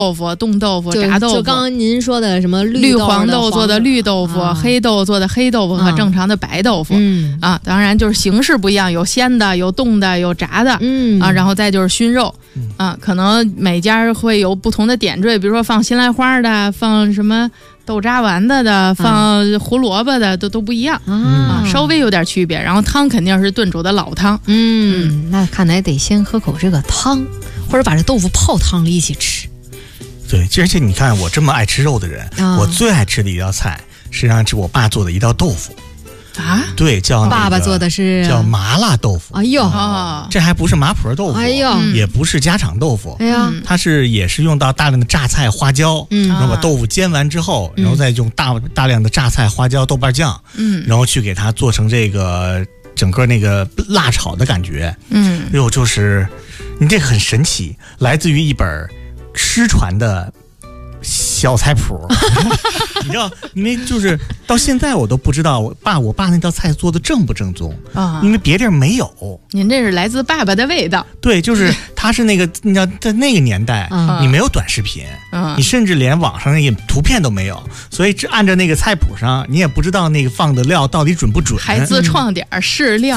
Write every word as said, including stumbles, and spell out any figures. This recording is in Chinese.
豆腐、冻豆腐、 就炸豆腐， 就刚刚您说的什么绿黄豆做的绿豆腐、 啊、 黑豆做的黑豆腐和正常的白豆腐。 嗯啊，当然就是形式不一样，有鲜的、有冻的、有炸的。 嗯啊，然后再就是熏肉。啊，可能每家会有不同的点缀，比如说放新来花的，放什么豆渣丸子的，放胡萝卜的，都都不一样啊，稍微有点区别。然后汤肯定是炖煮的老汤。 嗯，嗯那看来得先喝口这个汤，或者把这豆腐泡汤里一起吃。 对，而且你看我这么爱吃肉的人，啊、我最爱吃的一道菜，实际上是我爸做的一道豆腐。 啊， 对，叫、那个、 爸爸做的是叫麻辣豆腐。 哎呦， 哦、这还不是麻婆豆腐， 哎呦， 也不是家常豆腐， 哎呀， 它是也是用到大量的榨菜、花椒，嗯，然后把豆腐煎完之后，嗯、然后再用大大量的榨菜、花椒、豆瓣酱，嗯，然后去给它做成这个整个那个辣炒的感觉，嗯，哎呦，就是你这个很神奇，来自于一本失传的小菜谱。你知道，因为就是到现在我都不知道我爸我爸那道菜做的正不正宗啊，因为别地儿没有。 您这是来自爸爸的味道。 对，就是他是那个你知道在那个年代，啊、你没有短视频，啊、你甚至连网上那个图片都没有，所以只按照那个菜谱上，你也不知道那个放的料到底准不准， 还自创点适量。